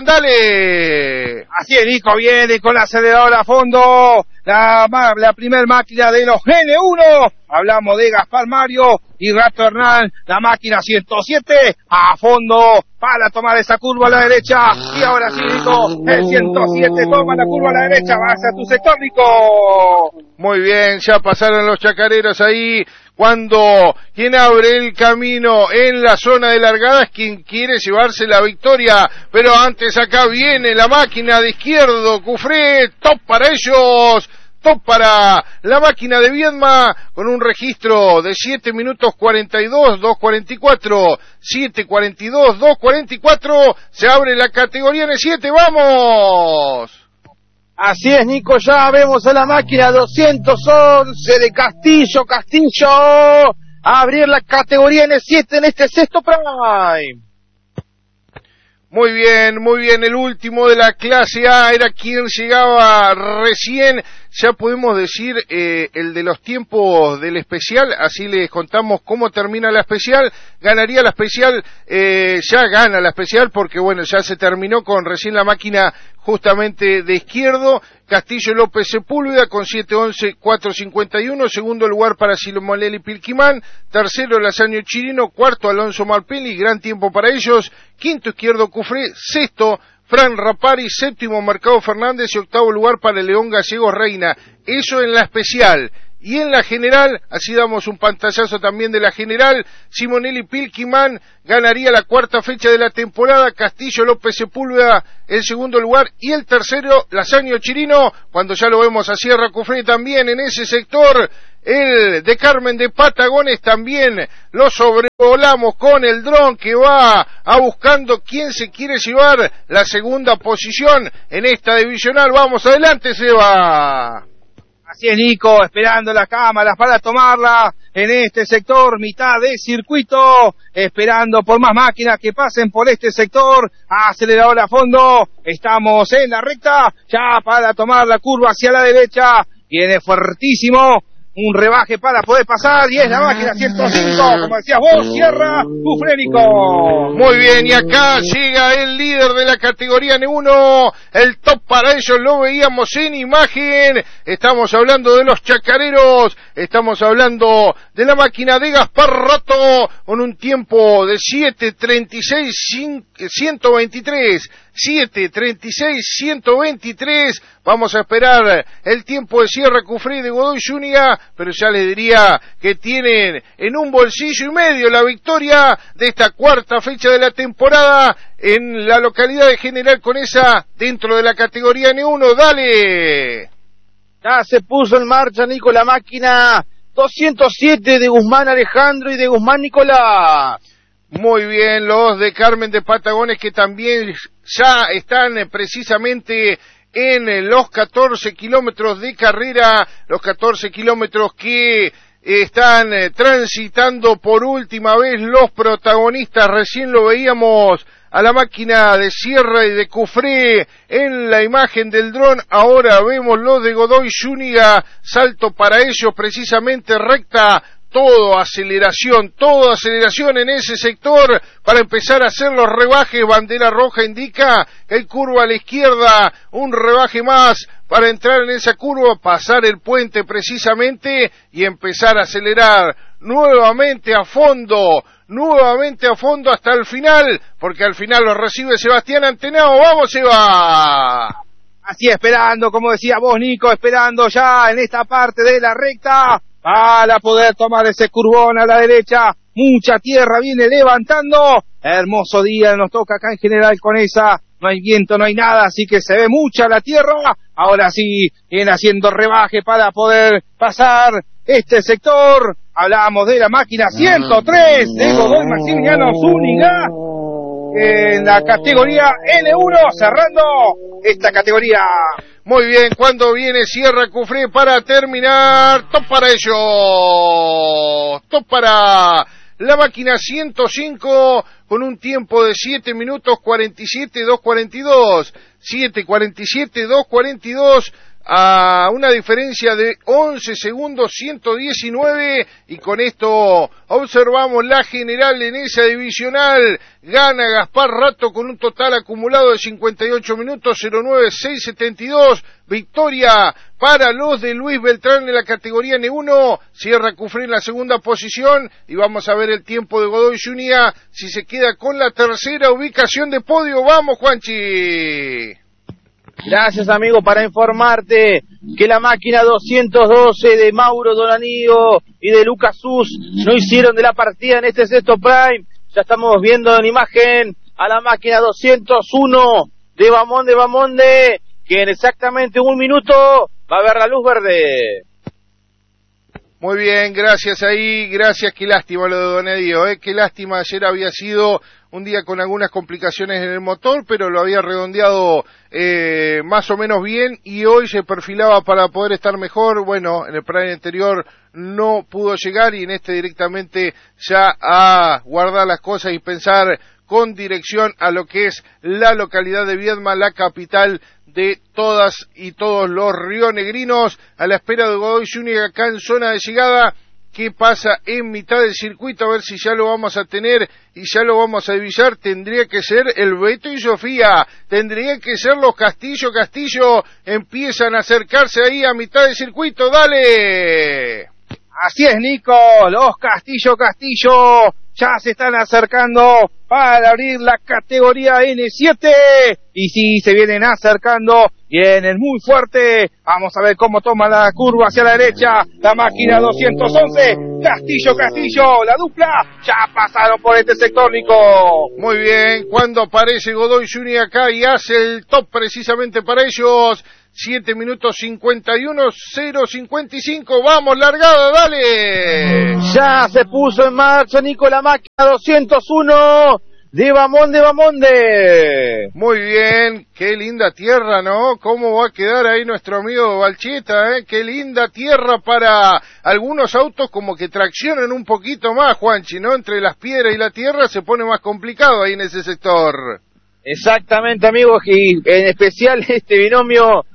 Dale. Así es, Nico, viene con la aceleradora a fondo, la, la primer máquina de los N uno, hablamos de Gaspar Mario y Rato Hernán, la máquina ciento siete, a fondo para tomar esa curva a la derecha, y ahora sí, Nico, el ciento siete toma la curva a la derecha, va hacia tu sector, Nico. Muy bien, ya pasaron los chacareros ahí. Cuando quien abre el camino en la zona de largada es quien quiere llevarse la victoria, pero antes acá viene la máquina de Izquierdo Cufré, top para ellos, top para la máquina de Viedma, con un registro de siete minutos cuarenta y dos, dos cuarenta y cuatro, siete cuarenta y dos, dos cuarenta y cuatro, se abre la categoría N siete, ¡vamos! Así es, Nico, ya vemos a la máquina doscientos once de Castillo, Castillo, a abrir la categoría N siete en este sexto Prime. Muy bien, muy bien, el último de la clase A era quien llegaba recién, ya podemos decir eh, el de los tiempos del especial, así les contamos cómo termina la especial. Ganaría la especial, eh, ya gana la especial porque bueno, ya se terminó con recién la máquina justamente de Izquierdo, Castillo López Sepúlveda con siete once, cuatro cincuenta y uno, segundo lugar para Simonelli Pilquimán, tercero Lasaño Chirino, cuarto Alonso Malpelli, gran tiempo para ellos, quinto Izquierdo Cufré, sexto Fran Rapari, séptimo Mercado Fernández y octavo lugar para León Gallegos Reina. Eso en la especial. Y en la general, así damos un pantallazo también de la general, Simonelli Pilquimán ganaría la cuarta fecha de la temporada, Castillo López Sepúlveda el segundo lugar y el tercero Lasaño Chirino, cuando ya lo vemos a Sierra Cufré también en ese sector. El de Carmen de Patagones también lo sobrevolamos con el dron que va a buscando quién se quiere llevar la segunda posición en esta divisional. Vamos adelante, Seba. Así es, Nico, esperando las cámaras para tomarla en este sector, mitad de circuito, esperando por más máquinas que pasen por este sector, acelerador a fondo, estamos en la recta, ya para tomar la curva hacia la derecha, viene fuertísimo, un rebaje para poder pasar, y es la máquina ciento cinco, como decías vos, Sierra Cufrénico. Muy bien, y acá llega el líder de la categoría N uno, el top para ellos, lo veíamos en imagen, estamos hablando de los chacareros, estamos hablando de la máquina de Gaspar Rato, con un tiempo de siete treinta y seis, ciento veintitrés, siete treinta y seis, ciento veintitrés, vamos a esperar el tiempo de Sierra Cufré de Godoy Zúñiga, pero ya les diría que tienen en un bolsillo y medio la victoria de esta cuarta fecha de la temporada en la localidad de General Conesa dentro de la categoría N uno. Dale. Ya se puso en marcha, Nico, la máquina doscientos siete de Guzmán Alejandro y de Guzmán Nicolás. Muy bien, los de Carmen de Patagones que también ya están precisamente en los catorce kilómetros de carrera, los catorce kilómetros que están eh, transitando por última vez los protagonistas. Recién lo veíamos a la máquina de Sierra y de Cufré en la imagen del dron, ahora vemos lo de Godoy Zúñiga, salto para ellos precisamente recta, todo aceleración, todo aceleración en ese sector para empezar a hacer los rebajes. Bandera roja indica que hay curva a la izquierda, un rebaje más para entrar en esa curva, pasar el puente precisamente y empezar a acelerar nuevamente a fondo, nuevamente a fondo hasta el final, porque al final lo recibe Sebastián Antenao. ¡Vamos, Seba! Así esperando, como decía vos, Nico, esperando ya en esta parte de la recta para poder tomar ese curvón a la derecha. Mucha tierra viene levantando. Hermoso día nos toca acá en General Conesa. No hay viento, no hay nada, así que se ve mucha la tierra. Ahora sí, viene haciendo rebaje para poder pasar este sector. Hablamos de la máquina ciento tres de Godoy Maximiliano Zúñiga en la categoría N uno, cerrando esta categoría. Muy bien, cuando viene Sierra Cufré para terminar, top para ellos, top para la máquina ciento cinco con un tiempo de siete minutos cuarenta y siete, dos cuarenta y dos, siete cuarenta y siete, dos cuarenta y dos, a una diferencia de once segundos, ciento diecinueve, y con esto observamos la general en esa divisional. Gana Gaspar Rato con un total acumulado de cincuenta y ocho minutos, cero nueve seis setenta y dos, victoria para los de Luis Beltrán en la categoría N uno, Sierra Cufré en la segunda posición, y vamos a ver el tiempo de Godoy Zúñiga si se queda con la tercera ubicación de podio. Vamos, Juanchi. Gracias, amigo, para informarte que la máquina doscientos doce de Mauro Donanío y de Lucas Sus no hicieron de la partida en este sexto prime. Ya estamos viendo en imagen a la máquina doscientos uno de Bamonde Bamonde, que en exactamente un minuto va a ver la luz verde. Muy bien, gracias ahí, gracias, qué lástima lo de Donadio, eh, qué lástima, ayer había sido un día con algunas complicaciones en el motor, pero lo había redondeado eh, más o menos bien, y hoy se perfilaba para poder estar mejor. Bueno, en el prime anterior no pudo llegar, y en este directamente ya a guardar las cosas y pensar con dirección a lo que es la localidad de Viedma, la capital de todas y todos los rionegrinos, a la espera de Godoy Zúñiga acá en zona de llegada. ¿Qué pasa en mitad del circuito? A ver si ya lo vamos a tener y ya lo vamos a divisar. Tendría que ser el Beto y Sofía, tendría que ser los Castillo Castillo, empiezan a acercarse ahí a mitad del circuito. ¡Dale! Así es, Nico, los Castillo Castillo ya se están acercando para abrir la categoría N siete, y sí, se vienen acercando, vienen muy fuerte. Vamos a ver cómo toma la curva hacia la derecha la máquina doscientos once, Castillo Castillo, la dupla, ya pasaron por este sector, Nico. Muy bien, cuando aparece Godoy Zúñiga acá y hace el top precisamente para ellos, siete minutos cincuenta y uno, cero cincuenta y cinco, vamos, largada, dale. Ya se puso en marcha, Nico, la máquina doscientos uno de Bamonde Bamonde. Muy bien, qué linda tierra, ¿no? ¿Cómo va a quedar ahí nuestro amigo Balcheta, eh? Qué linda tierra para algunos autos, como que traccionan un poquito más, Juanchi, ¿no? Entre las piedras y la tierra se pone más complicado ahí en ese sector. Exactamente, amigos, y en especial este binomio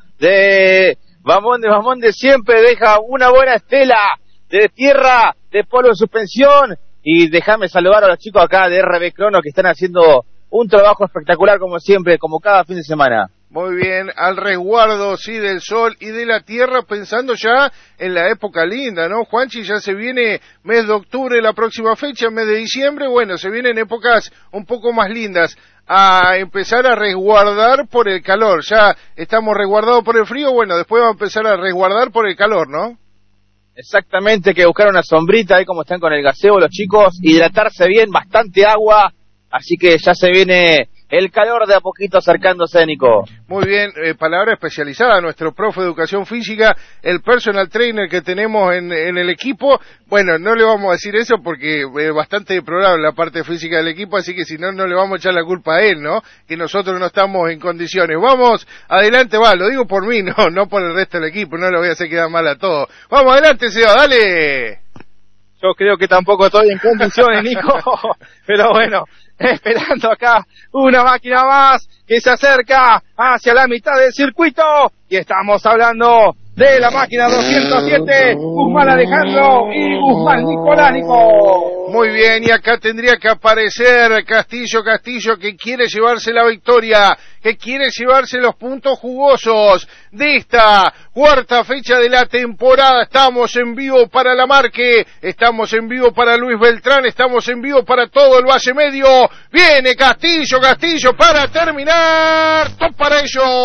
de Bamonde Bamonde siempre deja una buena estela de tierra, de polo en suspensión. Y déjame saludar a los chicos acá de R B Crono, que están haciendo un trabajo espectacular como siempre, como cada fin de semana. Muy bien, al resguardo, sí, del sol y de la tierra, pensando ya en la época linda, ¿no, Juanchi? Ya se viene mes de octubre, la próxima fecha, mes de diciembre, bueno, se vienen épocas un poco más lindas, a empezar a resguardar por el calor. Ya estamos resguardados por el frío, bueno, después va a empezar a resguardar por el calor, ¿no? Exactamente, que buscar una sombrita, ahí como están con el gaseo los chicos, hidratarse bien, bastante agua, así que ya se viene el calor de a poquito acercándose, Nico. Muy bien, eh, palabra especializada, nuestro profe de educación física, el personal trainer que tenemos en, en el equipo. Bueno, no le vamos a decir eso porque es bastante deplorable la parte física del equipo, así que si no, no le vamos a echar la culpa a él, ¿no? Que nosotros no estamos en condiciones. Vamos, adelante, va, lo digo por mí, no, no por el resto del equipo, no lo voy a hacer quedar mal a todos. Vamos, adelante, Seba, dale. Yo creo que tampoco estoy en condiciones, Nico, pero bueno, esperando acá una máquina más que se acerca hacia la mitad del circuito y estamos hablando de la máquina doscientos siete, Guzmán Alejandro y Guzmán Nicolás, Nico. Muy bien, y acá tendría que aparecer Castillo, Castillo que quiere llevarse la victoria, que quiere llevarse los puntos jugosos de esta cuarta fecha de la temporada. Estamos en vivo para la Marque, estamos en vivo para Luis Beltrán, estamos en vivo para todo el Valle Medio. Viene Castillo, Castillo para terminar. Top para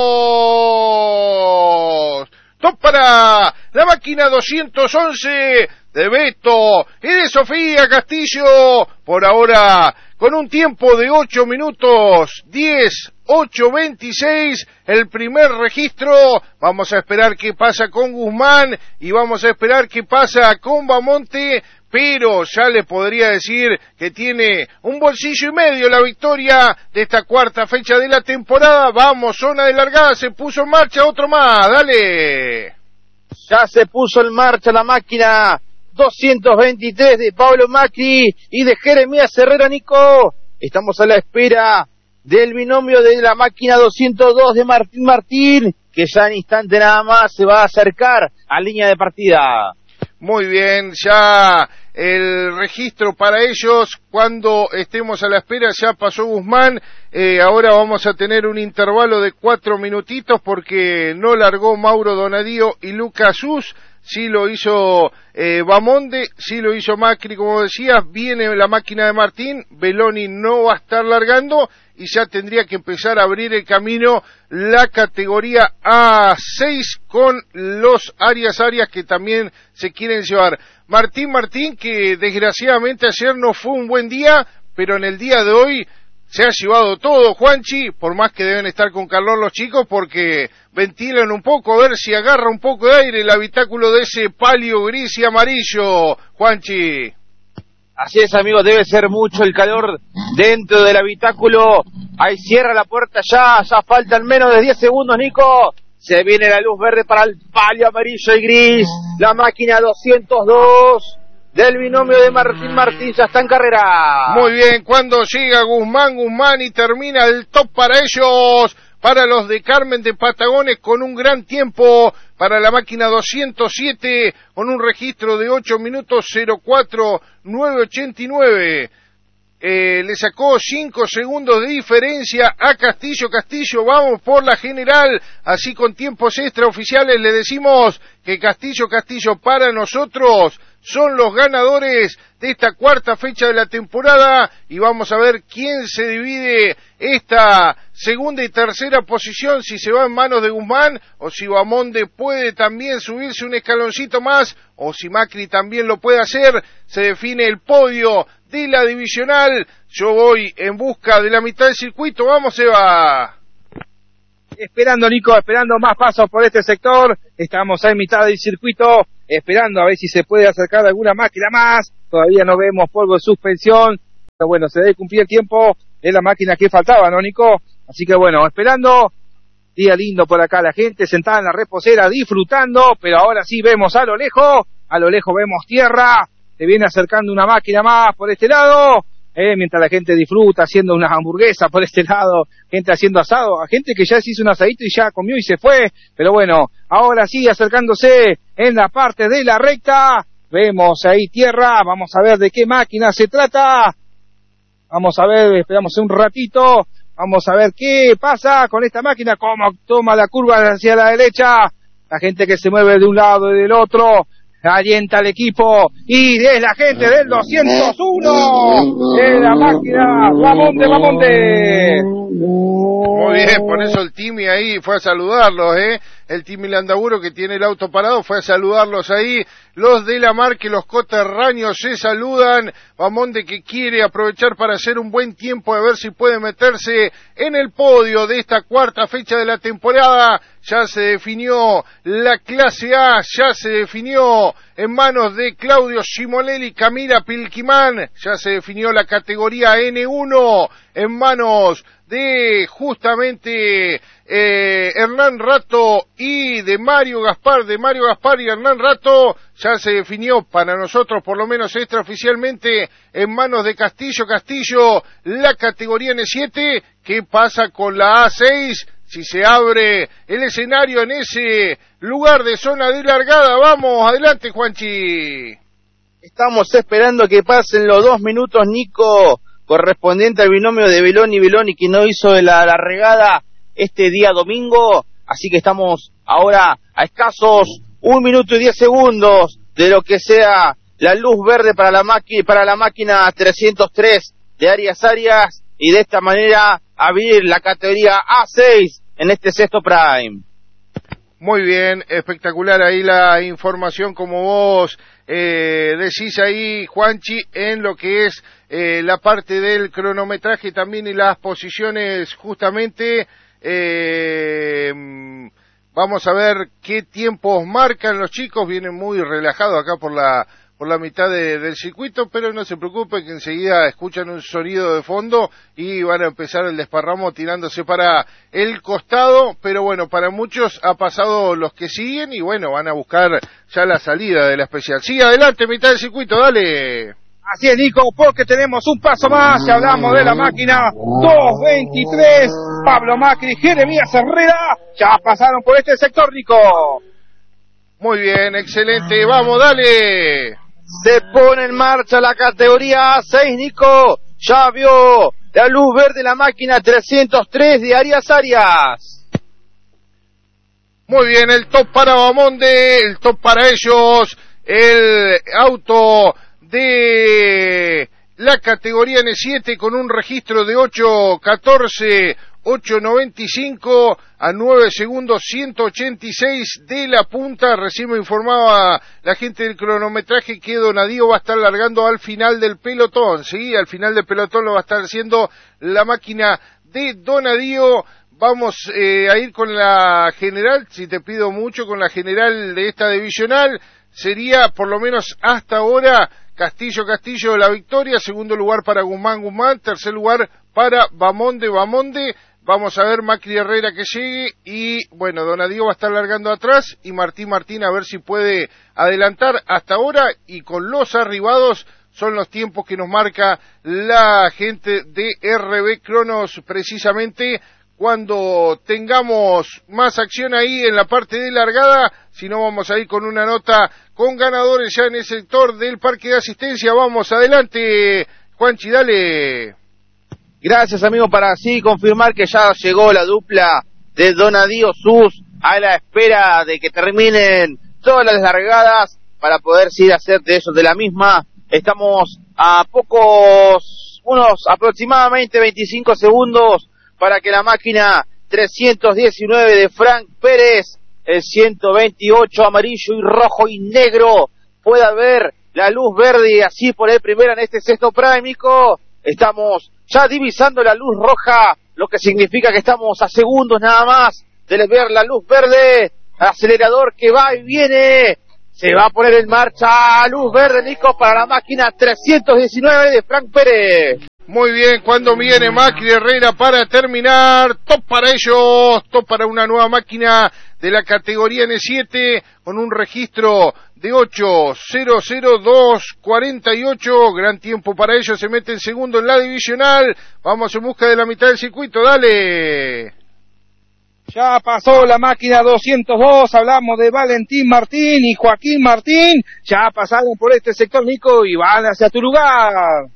ellos. Top para la máquina doscientos once de Beto y de Sofía Castillo. Por ahora, con un tiempo de ocho minutos diez, ocho veintiséis, el primer registro. Vamos a esperar qué pasa con Guzmán y vamos a esperar qué pasa con Bamonte. Pero ya le podría decir que tiene un bolsillo y medio la victoria de esta cuarta fecha de la temporada. Vamos, zona de largada, se puso en marcha otro más, dale. Ya se puso en marcha la máquina doscientos veintitrés de Pablo Macri y de Jeremías Herrera, Nico. Estamos a la espera del binomio de la máquina doscientos dos de Martín Martín, que ya en instante nada más se va a acercar a línea de partida. Muy bien, ya el registro para ellos, cuando estemos a la espera, ya pasó Guzmán, eh, ahora vamos a tener un intervalo de cuatro minutitos porque no largó Mauro Donadío y Lucas Sus, sí lo hizo eh, Bamonde, sí lo hizo Macri, como decías, viene la máquina de Martín, Beloni no va a estar largando y ya tendría que empezar a abrir el camino la categoría A seis con los Arias Arias que también se quieren llevar. Martín Martín, que desgraciadamente ayer no fue un buen día, pero en el día de hoy se ha llevado todo, Juanchi, por más que deben estar con calor los chicos, porque ventilan un poco, a ver si agarra un poco de aire el habitáculo de ese palio gris y amarillo, Juanchi. Así es, amigos, debe ser mucho el calor dentro del habitáculo. Ahí cierra la puerta ya, ya faltan menos de diez segundos, Nico. Se viene la luz verde para el palio amarillo y gris. La máquina doscientos dos del binomio de Martín Martín ya está en carrera. Muy bien, cuando llega Guzmán, Guzmán y termina el top para ellos, para los de Carmen de Patagones con un gran tiempo, para la máquina doscientos siete con un registro de ocho minutos cero cuatro nueve ochenta y nueve. Eh, le sacó cinco segundos de diferencia a Castillo. Castillo, vamos por la general, así con tiempos extraoficiales le decimos que Castillo, Castillo para nosotros son los ganadores de esta cuarta fecha de la temporada y vamos a ver quién se divide esta segunda y tercera posición, si se va en manos de Guzmán o si Bamonde puede también subirse un escaloncito más o si Macri también lo puede hacer. Se define el podio de la divisional. Yo voy en busca de la mitad del circuito. Vamos, Eva. Esperando, Nico, esperando más pasos por este sector. Estamos en mitad del circuito, esperando a ver si se puede acercar alguna máquina más. Todavía no vemos polvo de suspensión, pero bueno, se debe cumplir el tiempo de la máquina que faltaba, ¿no, Nico? Así que bueno, esperando. Día lindo por acá, la gente sentada en la reposera disfrutando, pero ahora sí vemos a lo lejos, a lo lejos vemos tierra, se viene acercando una máquina más por este lado, eh, mientras la gente disfruta haciendo unas hamburguesas por este lado, gente haciendo asado, a gente que ya se hizo un asadito y ya comió y se fue, pero bueno, ahora sí acercándose en la parte de la recta, vemos ahí tierra, vamos a ver de qué máquina se trata, vamos a ver, esperamos un ratito, vamos a ver qué pasa con esta máquina, cómo toma la curva hacia la derecha, la gente que se mueve de un lado y del otro, alienta al equipo, y es la gente del doscientos uno de la máquina, Bamonde, Bamonde. Muy bien, por eso el Timi ahí fue a saludarlos, ¿eh? el Team Landaburo que tiene el auto parado, fue a saludarlos ahí, los de la marca, los coterráneos se saludan, Bamonde que quiere aprovechar para hacer un buen tiempo, a ver si puede meterse en el podio de esta cuarta fecha de la temporada. Ya se definió la clase A, ya se definió en manos de Claudio Simolelli, Camila Pilquimán, ya se definió la categoría N uno en manos de justamente eh, Hernán Rato y de Mario Gaspar, de Mario Gaspar y Hernán Rato, ya se definió para nosotros, por lo menos extraoficialmente, en manos de Castillo Castillo, la categoría N siete, ¿qué pasa con la A seis? Si se abre el escenario en ese lugar de zona de largada. Vamos, adelante, Juanchi. Estamos esperando que pasen los dos minutos, Nico, correspondiente al binomio de Beloni y Beloni, que no hizo la, la regada este día domingo. Así que estamos ahora a escasos un minuto y diez segundos de lo que sea la luz verde para la, maqui- para la máquina trescientos tres de Arias Arias. Y de esta manera abrir la categoría A seis en este sexto Prime. Muy bien, espectacular ahí la información como vos eh, decís ahí, Juanchi, en lo que es eh, la parte del cronometraje también y las posiciones justamente. Eh, vamos a ver qué tiempos marcan los chicos, vienen muy relajados acá por la por la mitad de, del circuito, pero no se preocupen que enseguida escuchan un sonido de fondo y van a empezar el desparramo tirándose para el costado, pero bueno, para muchos ha pasado los que siguen y bueno, van a buscar ya la salida de la especial. Sigue adelante, mitad del circuito, dale. Así es, Nico, porque tenemos un paso más, ya hablamos de la máquina dos veintitrés, Pablo Macri, Jeremías Herrera, ya pasaron por este sector, Nico. Muy bien, excelente, vamos, dale. Se pone en marcha la categoría A seis, Nico. Ya vio la luz verde la máquina trescientos tres de Arias Arias. Muy bien, el top para Bamonde, el top para ellos, el auto de la categoría N siete con un registro de ocho catorce, ocho noventa y cinco a nueve segundos, ciento ochenta y seis de la punta. Recién me informaba la gente del cronometraje que Donadío va a estar largando al final del pelotón, ¿sí? Al final del pelotón lo va a estar haciendo la máquina de Donadío. Vamos eh, a ir con la general, si te pido mucho, con la general de esta divisional. Sería, por lo menos hasta ahora, Castillo Castillo la victoria, segundo lugar para Guzmán Guzmán, tercer lugar para Bamonde Bamonde. Vamos a ver Macri Herrera que llegue y bueno, Donadío va a estar largando atrás y Martín Martín a ver si puede adelantar hasta ahora, y con los arribados son los tiempos que nos marca la gente de R B Cronos precisamente. Cuando tengamos más acción ahí en la parte de largada, si no vamos a ir con una nota con ganadores ya en el sector del parque de asistencia. Vamos adelante, Juanchi, dale. Gracias, amigo, para así confirmar que ya llegó la dupla de Donadío Sus a la espera de que terminen todas las largadas para poder ir a hacer de eso de la misma. Estamos a pocos, unos aproximadamente veinticinco segundos para que la máquina trescientos diecinueve de Frank Pérez, el ciento veintiocho amarillo y rojo y negro, pueda ver la luz verde y así poner primera en este sexto Prime, Nico. Estamos ya divisando la luz roja, lo que significa que estamos a segundos nada más de ver la luz verde. Acelerador que va y viene, se va a poner en marcha luz verde, Nico, para la máquina trescientos diecinueve de Frank Pérez. Muy bien, cuando viene Macri Herrera para terminar, top para ellos, top para una nueva máquina de la categoría N siete con un registro de ocho cero cero dos cuarenta y ocho, gran tiempo para ellos, se mete en segundo en la divisional. Vamos en busca de la mitad del circuito, dale. Ya pasó la máquina doscientos dos, hablamos de Valentín Martín y Joaquín Martín, ya pasaron por este sector, Nico, y van hacia tu lugar.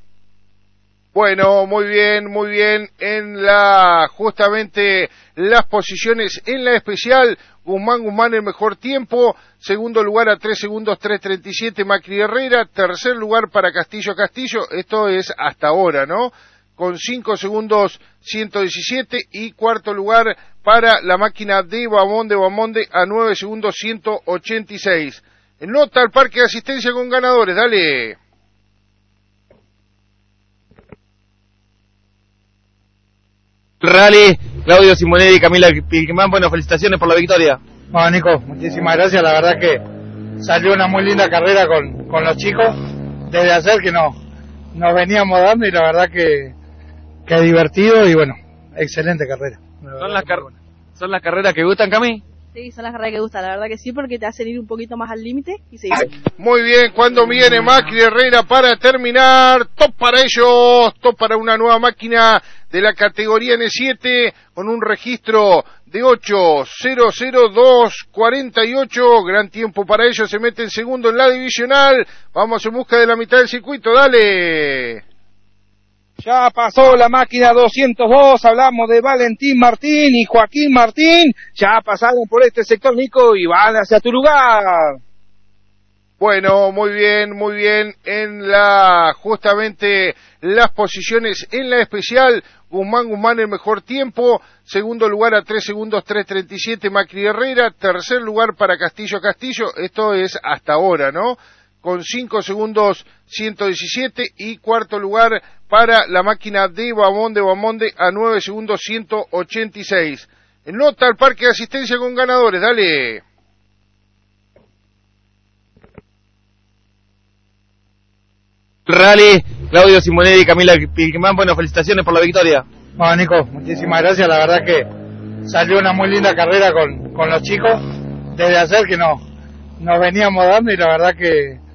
Bueno, muy bien, muy bien, en la, justamente, las posiciones en la especial, Guzmán Guzmán el mejor tiempo, segundo lugar a tres segundos tres treinta y siete Macri Herrera, tercer lugar para Castillo Castillo, esto es hasta ahora, ¿no? con cinco segundos ciento diecisiete, y cuarto lugar para la máquina de Bamonde, Bamonde a nueve segundos ciento ochenta y seis. En nota al parque de asistencia con ganadores, dale. Rally, Claudio Simonelli y Camila Pilquimán, bueno, felicitaciones por la victoria. Bueno, Nico, muchísimas gracias, la verdad que salió una muy linda carrera con, con los chicos, desde ayer que no, nos veníamos dando y la verdad que, que divertido y bueno, excelente carrera. ¿Son las, car ¿Son las carreras que gustan, Cami? Sí, son las carreras que gustan, la verdad que sí, porque te hacen ir un poquito más al límite y seguir. Muy bien, cuando viene Macri Herrera para terminar, top para ellos, top para una nueva máquina de la categoría N siete con un registro de ocho cero cero dos cuarenta y ocho, gran tiempo para ellos, se mete en segundo en la divisional, vamos en busca de la mitad del circuito, dale. Ya pasó la máquina doscientos dos, hablamos de Valentín Martín y Joaquín Martín, ya pasaron por este sector, Nico, y van hacia tu lugar. Bueno, muy bien, muy bien, en la, justamente, las posiciones en la especial, Guzmán Guzmán el mejor tiempo, segundo lugar a tres segundos tres treinta y siete Macri Herrera, tercer lugar para Castillo Castillo, esto es hasta ahora, ¿no? Con cinco segundos ciento diecisiete, y cuarto lugar para la máquina de Bamonde, Bamonde a nueve segundos ciento ochenta y seis. En nota al parque de asistencia con ganadores, dale. Rally, Claudio Simonelli y Camila Pilquimán, bueno, felicitaciones por la victoria. Bueno, Nico, muchísimas gracias, la verdad que salió una muy linda carrera con, con los chicos, desde ayer que no, nos veníamos dando y la verdad que